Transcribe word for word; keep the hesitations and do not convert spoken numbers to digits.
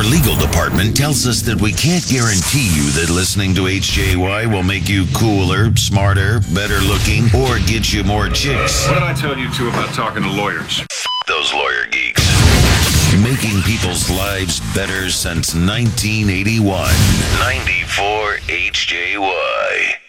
legal department tells us that we can't guarantee you that listening to H J Y will make you cooler, smarter, better looking, or get you more chicks. What did I tell you two about talking to lawyers? F- those lawyer geeks. Making people's lives better since nineteen eighty-one. ninety-four H J Y.